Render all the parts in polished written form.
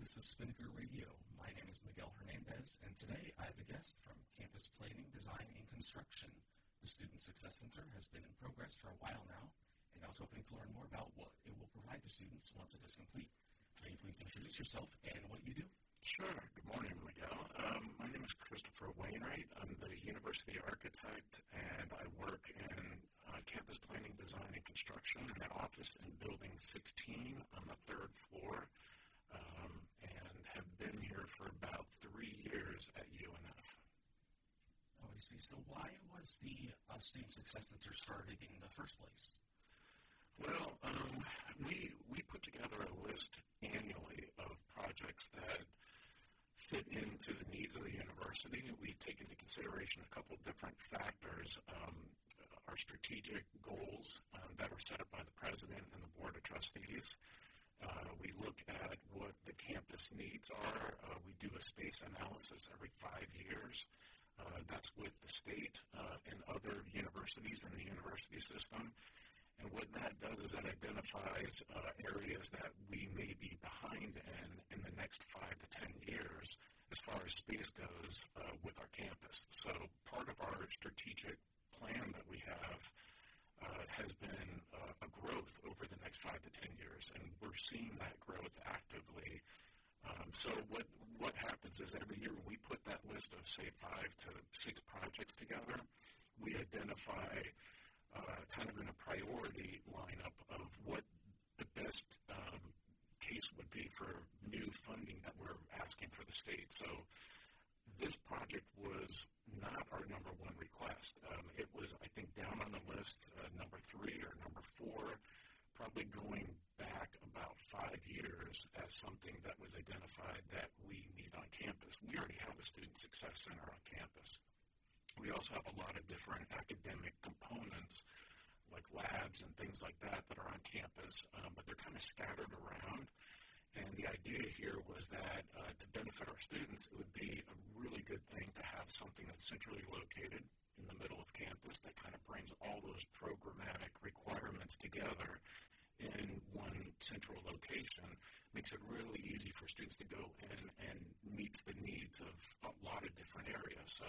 this is Spinnaker Radio. My name is Miguel Hernandez, and today I have a guest from Campus Planning, Design, and Construction. The Student Success Center has been in progress for a while now, and I was hoping to learn more about what it will provide the students once it is complete. May you please introduce yourself and what you do? Sure. Good morning, Miguel. My name is Christopher Wainwright. I'm the university architect, and I work in campus planning, design, and construction in the office in Building 16 on the third floor, and have been here for about 3 years at UNF. Oh, I see. So why was the Student Success Center started in the first place? Well, we put together a list annually of projects that fit into the needs of the university. We take into consideration a couple different factors, our strategic goals that are set up by the president and the board of trustees. We look at what the campus needs are. We do a space analysis every 5 years. That's with the state and other universities in the university system. And what that does is it identifies areas that we may be behind in the next 5 to 10 years as far as space goes with our campus. So part of our strategic plan that we have has been a growth over the next 5 to 10 years, and we're seeing that growth actively. So what happens is every year we put that list of, say, 5 to 6 projects together. We identify kind of in a priority lineup of what the best case would be for new funding that we're asking for the state. So this project was not our number one request. It was, I think, down on the list, number 3 or number 4, probably going back about 5 years as something that was identified that we need on campus. We already have a Student Success Center on campus. We also have a lot of different academic components like labs and things like that that are on campus, but they're kind of scattered around. And the idea here was that to benefit our students, it would be a really good thing to have something that's centrally located in the middle of campus that kind of brings all those programmatic requirements together in one central location. Makes it really easy for students to go in and meets the needs of a lot of different areas. So,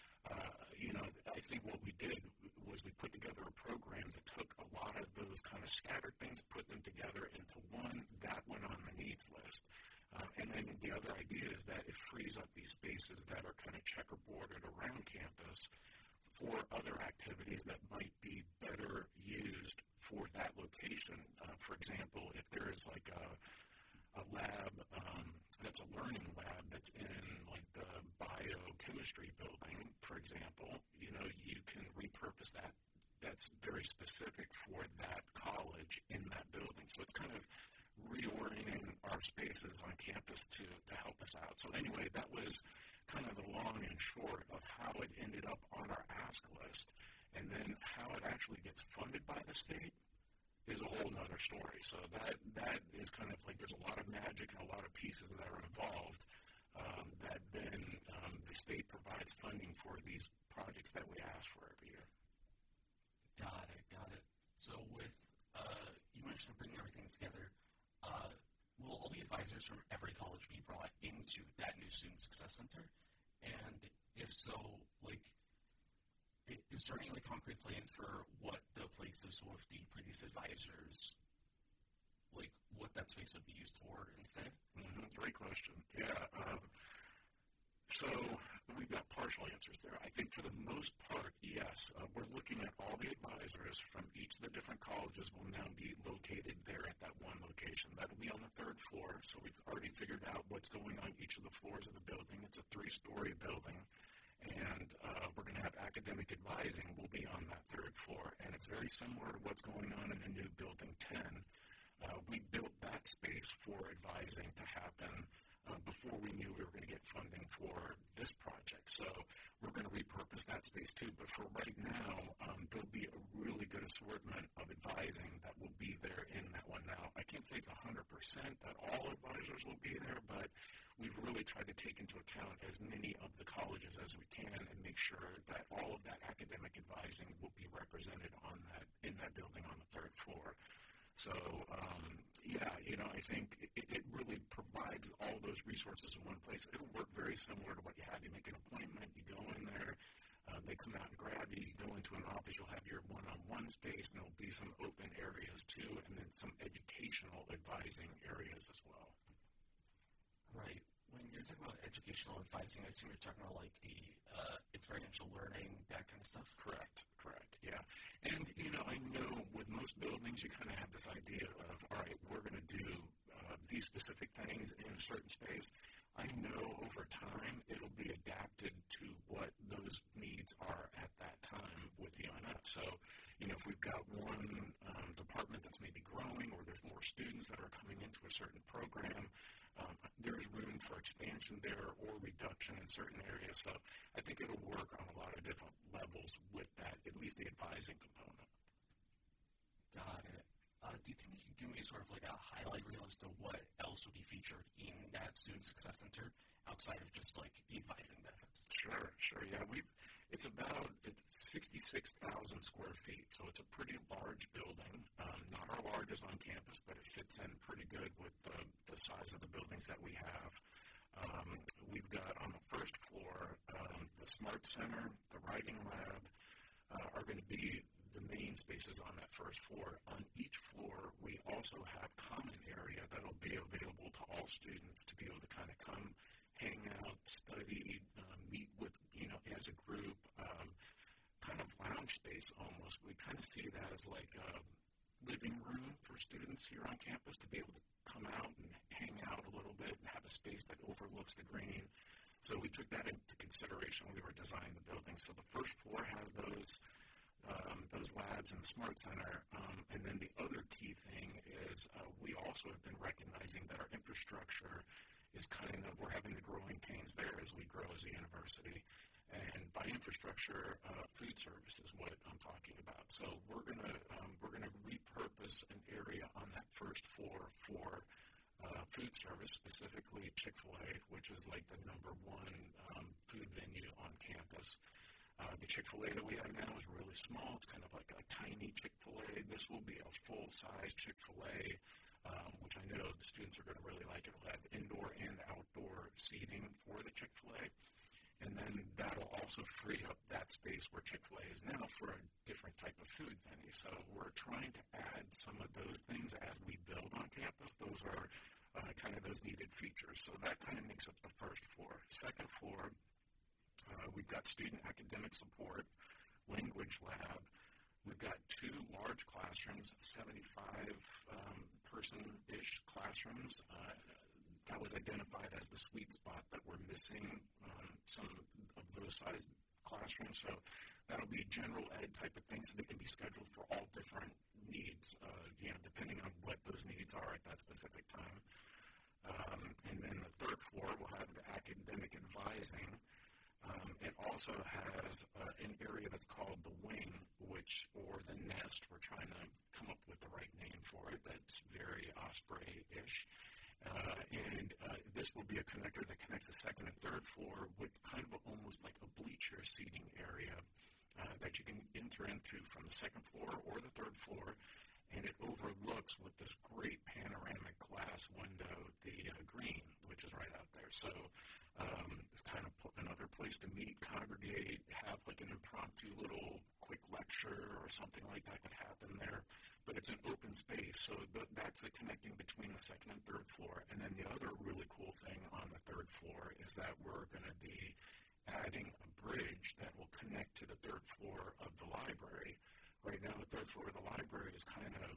I think what we did was we put together a program that took a lot of those kind of scattered things, put them together into one, that went on the needs list. And then the other idea is that it frees up these spaces that are kind of checkerboarded around campus for other activities that might be better used for that location. For example, if there is like a lab that's a learning lab that's in like the biochemistry building, for example, you can repurpose that. That's very specific for that college in that building. So it's kind of reorienting our spaces on campus to help us out. So anyway, that was kind of the long and short of how it ended up on our ask list. And then how it actually gets funded by the state is a whole nother story. So that is kind of like there's a lot of magic and a lot of pieces that are involved that then the state provides funding for these projects that we ask for every year. Got it. So with, you mentioned bringing everything together, will all the advisors from every college be brought into that new Student Success Center? And if so, is there any concrete plans for what the places with the previous advisors, what that space would be used for instead? Mm-hmm. Great question. Yeah. So we've got partial answers there. I think for the most part, yes. We're looking at all the advisors from each of the different colleges will now be located there at that one location. That'll be on the third floor. So we've already figured out what's going on each of the floors of the building. It's a 3-story building. And we're going to have academic advising will be on that third floor. And it's very similar to what's going on in the new Building 10. We built that space for advising to happen before we knew we were going to get funding for this project. So we're going to repurpose that space too. But for right now, there'll be a really good assortment of advising that will be there in that one. Now, I can't say it's 100% that all advisors will be there, but we've really tried to take into account as many of the colleges as we can and make sure that all of that academic advising will be represented in that building on the third floor. So, I think it really provides all resources in one place. It'll work very similar to what you have. You make an appointment, you go in there, they come out and grab you, you go into an office, you'll have your one-on-one space, and there'll be some open areas too, and then some educational advising areas as well. Right. When you're talking about educational advising, I assume you're talking about like the experiential learning, that kind of stuff? Correct, yeah. And, I know with most buildings, you kind of have this idea of, all right, we're going to do these specific things in a certain space. I know over time it'll be adapted to what those needs are at that time with the UNF. So, if we've got one department that's maybe growing or there's more students that are coming into a certain program, there's room for expansion there or reduction in certain areas. So I think it'll work on a lot of different levels with that, at least the advising component. Got it. Do you think you can give me sort of like a highlight reel as to what else would be featured in that Student Success Center outside of just like the advising benefits? Sure. Yeah, it's 66,000 square feet, so it's a pretty large building. Not our largest on campus, but it fits in pretty good with the size of the buildings that we have. We've got on the first floor the Smart Center, the Writing Lab are going to be the main spaces on that first floor. On each floor, we also have common area that'll be available to all students to be able to kind of come, hang out, study, meet with, as a group, kind of lounge space almost. We kind of see that as like a living room for students here on campus to be able to come out and hang out a little bit and have a space that overlooks the green. So we took that into consideration when we were designing the building. So the first floor has those labs in the Smart Center. And then the other key thing is we also have been recognizing that our infrastructure is we're having the growing pains there as we grow as a university. And by infrastructure, food service is what I'm talking about. So we're gonna repurpose an area on that first floor for food service, specifically Chick-fil-A, which is like the number one food venue on campus. The Chick-fil-A that we have now is really small. It's kind of like a tiny Chick-fil-A. This will be a full-size Chick-fil-A, which I know the students are going to really like. It'll have indoor and outdoor seating for the Chick-fil-A. And then that'll also free up that space where Chick-fil-A is now for a different type of food venue. So we're trying to add some of those things as we build on campus. Those are kind of those needed features. So that kind of makes up the first floor. Second floor, we've got student academic support, language lab. We've got 2 large classrooms, 75-person-ish classrooms. That was identified as the sweet spot that we're missing some of those size classrooms. So that'll be general ed type of things that can be scheduled for all different needs, depending on what those needs are at that specific time. And then the third floor will have the academic advising. It also has an area that's called the wing, or the nest. We're trying to come up with the right name for it. That's very Osprey-ish. And this will be a connector that connects the second and third floor with kind of almost like a bleacher seating area that you can enter into from the second floor or the third floor. And it overlooks with this great panoramic glass window the green, which is right out there. So it's kind of another place to meet, congregate, have like an impromptu little quick lecture or something like that could happen there. But it's an open space, so that's the connecting between the second and third floor. And then the other really cool thing on the third floor is that we're going to be adding a bridge that will connect to the third floor of the library. Right now, the third floor of the library is kind of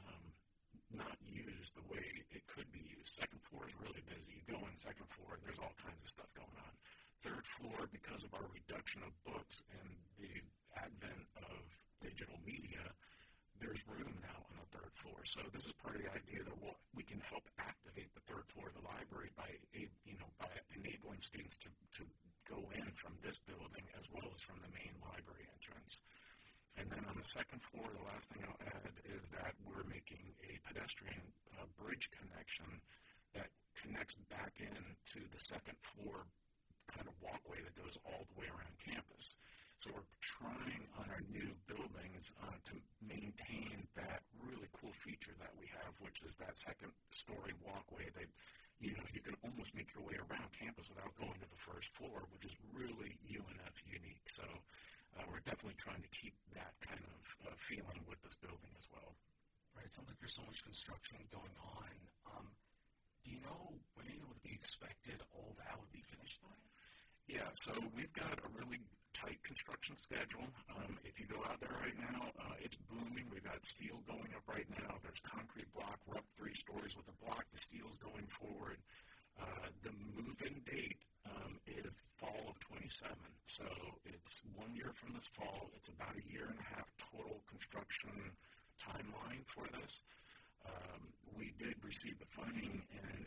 not used the way it could be used. Second floor is really busy. You go in second floor, and there's all kinds of stuff going on. Third floor, because of our reduction of books and the advent of digital media, there's room now on the third floor. So this is part of the idea that we can help activate the third floor of the library by enabling students to go in from this building as well as from the main library entrance. And then on the second floor, the last thing I'll add is that we're making a pedestrian bridge connection that connects back into the second floor kind of walkway that goes all the way around campus. So we're trying on our new buildings to maintain that really cool feature that we have, which is that second story walkway that, you can almost make your way around campus without going to the first floor, which is really UNF unique. So we're definitely trying to keep that kind of feeling with this building as well. Right. It sounds like there's so much construction going on. Do you know when it would be expected all that would be finished by? Yeah, so we've got a really tight construction schedule. If you go out there right now, it's booming. We've got steel going up right now. There's concrete block. We're up 3 stories with the block. The steel's going forward. The move-in date is fall of 27. So it's 1 year from this fall. It's about a year and a half total construction timeline for this. We did receive the funding in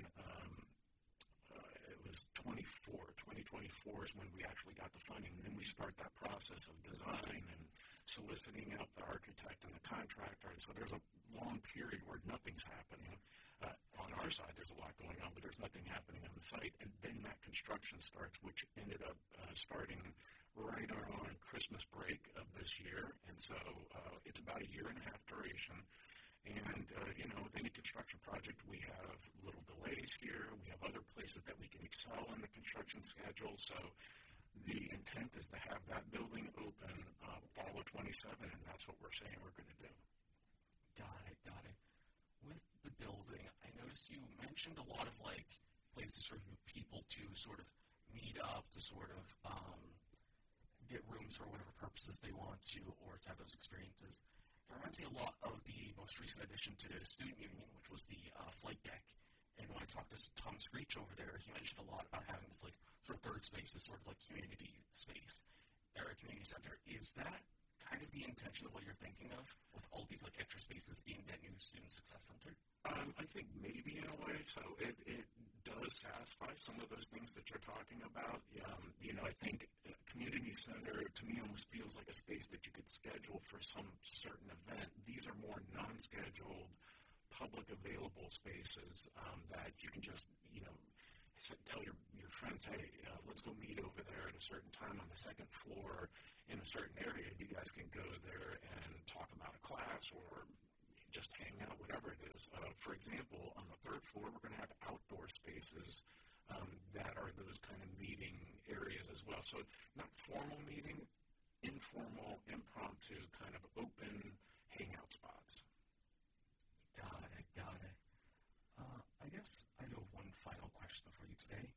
it was 2024 is when we actually got the funding. And then we start that process of design and soliciting out the architect and the contractor. And so there's a long period where nothing's happening. On our side, there's a lot going on, but there's nothing happening on the site. And then that construction starts, which ended up starting right around Christmas break of this year. And so it's about a year and a half duration. And, with any construction project, we have little delays here. We have other places that we can excel in the construction schedule. So the intent is to have that building open fall of 27, and that's what we're saying we're going to do. Got it. With the building, I noticed you mentioned a lot of, places for people to sort of meet up, to sort of get rooms for whatever purposes they want to, or to have those experiences. It reminds me a lot of the most recent addition to the Student Union, which was the flight deck. And when I talked to Tom Screech over there, he mentioned a lot about having this sort of third space, this sort of community space, or a community center. Is that kind of the intention of what you're thinking of with all these extra spaces in that new Student Success Center? I think maybe in a way. So it does satisfy some of those things that you're talking about. I think a community center to me almost feels like a space that you could schedule for some certain event. These are more non-scheduled, public available spaces that you can just, tell your friends, hey, let's go meet over there at a certain time on the second floor in a certain area. You guys can go there and talk about a class or just hang out, whatever it is. For example, on the 3rd floor, we're going to have outdoor spaces that are those kind of meeting areas as well. So not formal meeting, informal, impromptu, kind of open hangout spots. Got it. I guess I have one final question for you today.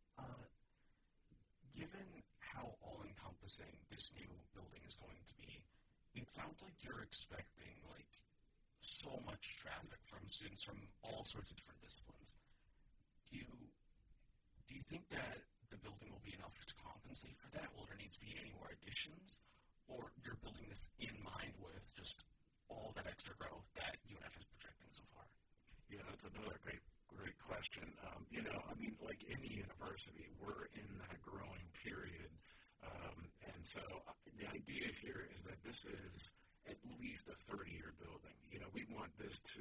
Given how all-encompassing this new building is going to be, it sounds like you're expecting so much traffic from students from all sorts of different disciplines. Do you think that the building will be enough to compensate for that? Will there need to be any more additions? Or you're building this in mind with just all that extra growth that UNF is projecting so far? Yeah, that's another great question. Like any university, we're in that growing period. And so the idea here is that this is at least a 30-year building. We want this to,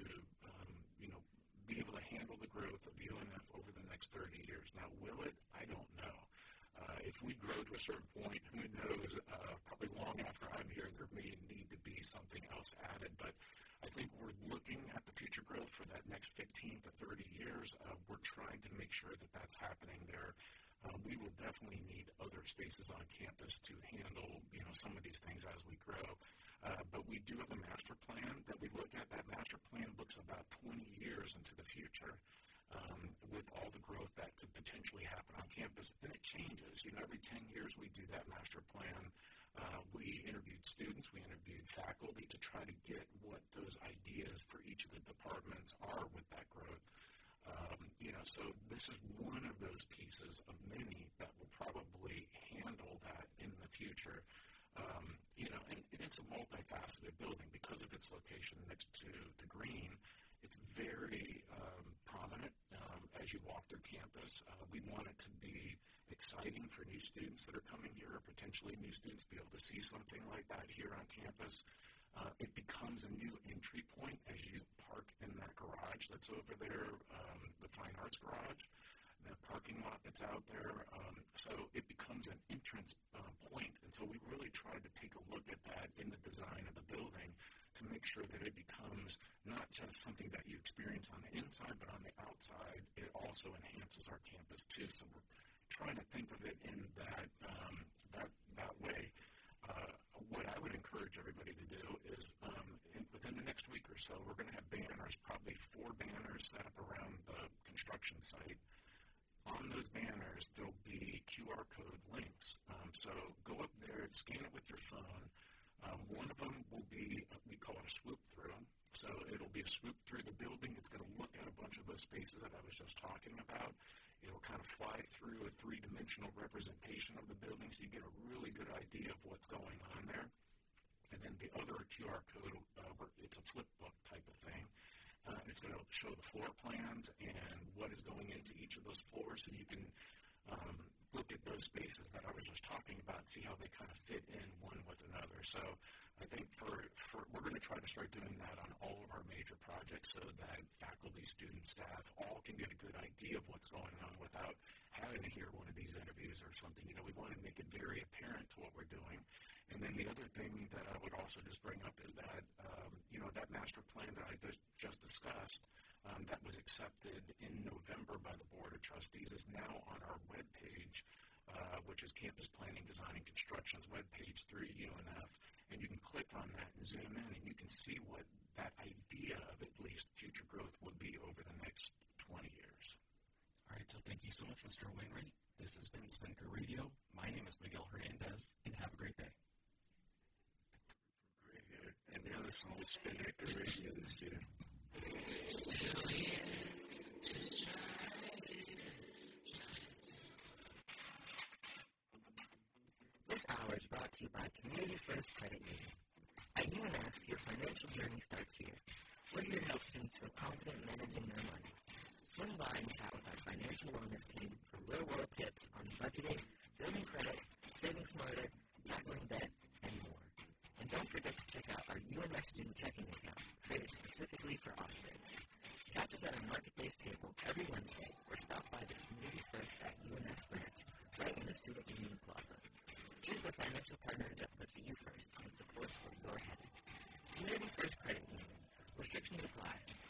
be able to handle the growth of UNF over the next 30 years. Now, will it? I don't know. If we grow to a certain point, who knows? Probably long after I'm here, there may need to be something else added. But I think we're looking at the future growth for that next 15 to 30 years. We're trying to make sure that that's happening there. We will definitely need other spaces on campus to handle, some of these things as we grow. But we do have a master plan that we look at. That master plan looks about 20 years into the future with all the growth that could potentially happen on campus. And it changes. Every 10 years we do that master plan. We interviewed students. We interviewed faculty to try to get what those ideas for each of the departments are with that growth. So this is one of those pieces of many that will probably handle that in the future. And it's a multifaceted building because of its location next to the green. It's very prominent as you walk through campus. We want it to be exciting for new students that are coming here, or potentially new students be able to see something like that here on campus. It becomes a new entry point as you park in that garage that's over there, the Fine Arts Garage, the parking lot that's out there. So it becomes an entrance point. And so we really tried to take a look at that in the design of the building to make sure that it becomes not just something that you experience on the inside, but on the outside. It all also enhances our campus too. So we're trying to think of it in that way. What I would encourage everybody to do is within the next week or so, we're going to have banners, probably 4 banners set up around the construction site. On those banners, there'll be QR code links. So go up there, scan it with your phone. One of them will be, we call it a swoop through. So it'll be a swoop through the building. It's going to look at a bunch of those spaces that I was just talking about. It'll kind of fly through a 3-dimensional representation of the building so you get a really good idea of what's going on there. And then the other QR code, it's a flip book type of thing. It's going to show the floor plans and what is going into each of those floors so you can look at those spaces that I was just talking about and see how they kind of fit in one with another. So I think we're going to try to start doing that on all of our major projects so that faculty, students, staff all can get a good idea of what's going on without having to hear one of these interviews or something. We want to make it very apparent to what we're doing. And then the other thing that I would also just bring up is that, that master plan that I just discussed that was accepted in November by the Board of Trustees is now on our webpage, which is Campus Planning, Design, and Construction's webpage through UNF. And you can click on that and zoom in, and you can see what that idea of at least future growth would be over the next 20 years. All right, so thank you so much, Mr. Wainwright. This has been Spinnaker Radio. My name is Miguel Hernandez, and have a great day. And the other song was Spinnaker Radio this year. Still here, just trying. This hour is brought to you by Community First Credit Union. At UNF, your financial journey starts here. We're here to help students feel confident managing their money. Swing by and chat with our financial wellness team for real-world tips on budgeting, building credit, saving smarter, tackling debt, and more. And don't forget to check out our UNF student checking account, created specifically for Osprey. Catch us at our market-based table every Wednesday or stop by the Community First at UNF branch right in the Student Union Plaza. Choose the financial partner that puts you first and supports where you're headed. Community First Credit Union. Restrictions apply.